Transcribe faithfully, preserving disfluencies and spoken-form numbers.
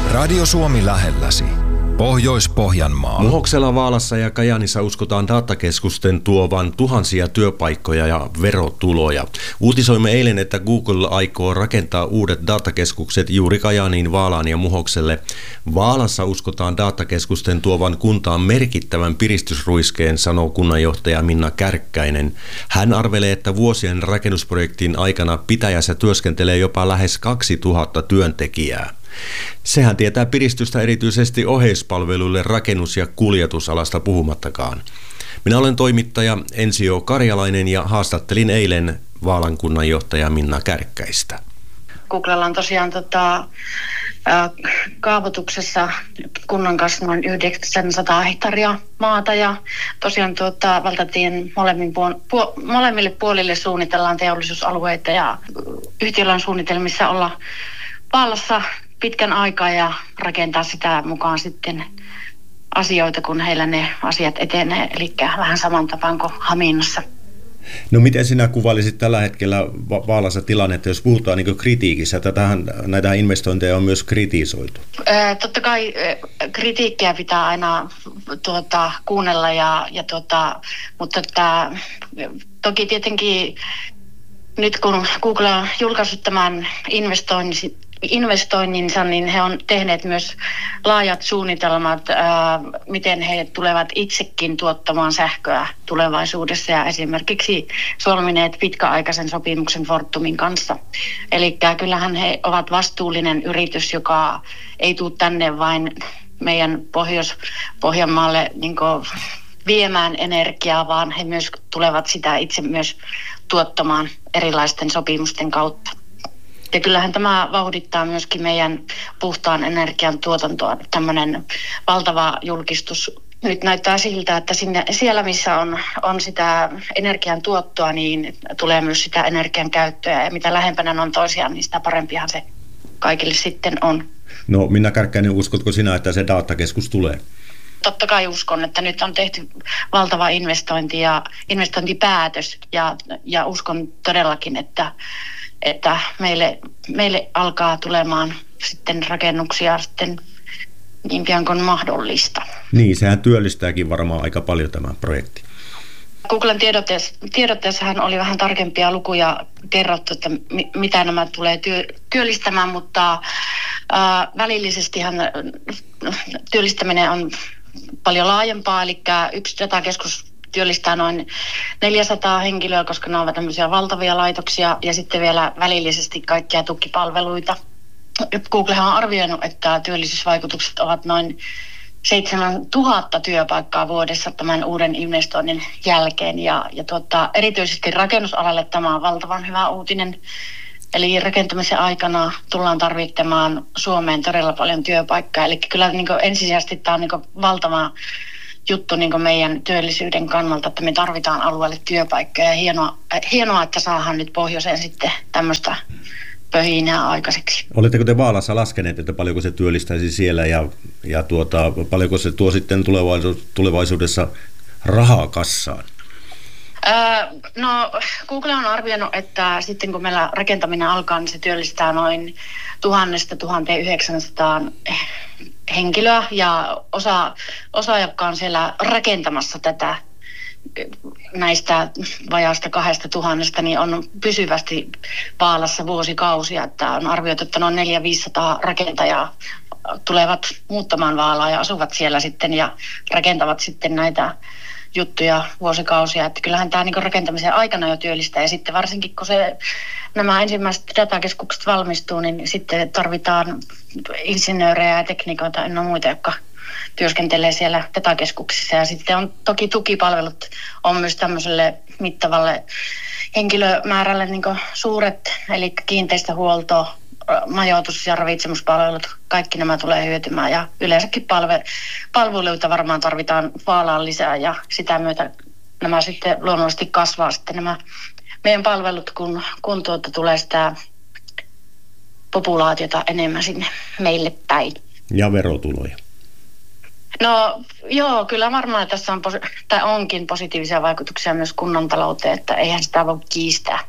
Radio Suomi lähelläsi. Pohjois-Pohjanmaa. Muhoksella, Vaalassa ja Kajaanissa uskotaan datakeskusten tuovan tuhansia työpaikkoja ja verotuloja. Uutisoimme eilen, että Google aikoo rakentaa uudet datakeskukset juuri Kajaaniin, Vaalaan ja Muhokselle. Vaalassa uskotaan datakeskusten tuovan kuntaan merkittävän piristysruiskeen, sanoo kunnanjohtaja Minna Kärkkäinen. Hän arvelee, että vuosien rakennusprojektin aikana pitäjässä työskentelee jopa lähes kaksituhatta työntekijää. Sehän tietää piristystä erityisesti oheispalveluille rakennus- ja kuljetusalasta puhumattakaan. Minä olen toimittaja Ensio Karjalainen ja haastattelin eilen Vaalan kunnanjohtaja Minna Kärkkäistä. Googlella on tosiaan tota, äh, kaavoituksessa kunnan kanssa noin yhdeksänsataa hehtaaria maata ja tosiaan tuota, valtatien molemmin puol- puol- molemmille puolille suunnitellaan teollisuusalueita ja yhtiöllä on suunnitelmissa olla Vaalassa pitkän aikaa ja rakentaa sitä mukaan sitten asioita, kun heillä ne asiat etenee, eli vähän saman tapaan kuin Haminassa. No miten sinä kuvailisit tällä hetkellä Va- Vaalassa tilannetta, jos puhutaan niin kritiikissä? Tätähän, näitä investointeja on myös kritisoitu. Ää, totta kai ää, kritiikkiä pitää aina tuota, kuunnella, ja, ja tuota, mutta että, toki tietenkin nyt kun Google on julkaissut tämän investoinnin, investoinninsa, niin he on tehneet myös laajat suunnitelmat, ää, miten he tulevat itsekin tuottamaan sähköä tulevaisuudessa ja esimerkiksi solmineet pitkäaikaisen sopimuksen Fortumin kanssa. Eli kyllähän he ovat vastuullinen yritys, joka ei tule tänne vain meidän Pohjois-Pohjanmaalle niin kuin viemään energiaa, vaan he myös tulevat sitä itse myös tuottamaan erilaisten sopimusten kautta. Ja kyllähän tämä vauhdittaa myöskin meidän puhtaan energian tuotantoa, tämmöinen valtava julkistus. Nyt näyttää siltä, että sinne, siellä missä on, on sitä energian tuottoa, niin tulee myös sitä energian käyttöä. Ja mitä lähempänä on toisiaan, niin sitä parempihan se kaikille sitten on. No Minna Kärkkäinen, uskotko sinä, että se datakeskus tulee? Totta kai uskon, että nyt on tehty valtava investointi ja investointipäätös ja, ja uskon todellakin, että että meille, meille alkaa tulemaan sitten rakennuksia sitten niin pian kuin mahdollista. Niin, sehän työllistääkin varmaan aika paljon tämä projekti. Googlen tiedotteessa, tiedotteessahan oli vähän tarkempia lukuja kerrottu, että mi, mitä nämä tulee työ, työllistämään, mutta ää, välillisestihan työllistäminen on paljon laajempaa, eli yksi datakeskus työllistää noin neljäsataa henkilöä, koska ne ovat tämmöisiä valtavia laitoksia, ja sitten vielä välillisesti kaikkia tukipalveluita. Googlehan on arvioinut, että työllisyysvaikutukset ovat noin seitsemäntuhatta työpaikkaa vuodessa tämän uuden investoinnin jälkeen, ja, ja tuota, erityisesti rakennusalalle tämä on valtavan hyvä uutinen. Eli rakentamisen aikana tullaan tarvitsemaan Suomeen todella paljon työpaikkaa, eli kyllä niin kuin ensisijaisesti tämä on niin kuin valtava juttu niin kuin meidän työllisyyden kannalta, että me tarvitaan alueelle työpaikkoja. Ja hienoa, hienoa, että saadaan nyt pohjoiseen sitten tämmöistä pöhinää aikaiseksi. Oletteko te Vaalassa laskeneet, että paljonko se työllistäisi siellä ja, ja tuota, paljonko se tuo sitten tulevaisuudessa rahaa kassaan? Öö, no Google on arvioinut, että sitten kun meillä rakentaminen alkaa, niin se työllistää noin tuhannesta tuhanteen yhdeksänsataan henkilöä ja osa, osa, jotka on siellä rakentamassa tätä näistä vajaasta kahdesta tuhannesta, niin on pysyvästi Vaalassa vuosikausia, että on arvioitu, että noin neljä viisisataa rakentajaa tulevat muuttamaan Vaalaa ja asuvat siellä sitten ja rakentavat sitten näitä juttuja vuosikausia, että kyllähän tämä niin rakentamisen aikana jo työllistää ja sitten varsinkin kun se, nämä ensimmäiset datakeskukset valmistuu, niin sitten tarvitaan insinöörejä ja teknikoita ja muita, jotka työskentelee siellä datakeskuksissa ja sitten on toki tukipalvelut on myös tämmöiselle mittavalle henkilömäärälle niin suuret, eli kiinteistöhuolto, majoitus- ja ravitsemuspalvelut, kaikki nämä tulee hyötymään ja yleensäkin palve- palveluita varmaan tarvitaan Vaalaan lisää ja sitä myötä nämä sitten luonnollisesti kasvaa sitten nämä meidän palvelut, kun, kun tuota tulee sitä populaatiota enemmän sinne meille päin. Ja verotuloja. No joo, kyllä varmaan tässä on, tai onkin positiivisia vaikutuksia myös kunnan talouteen, että eihän sitä voi kiistää.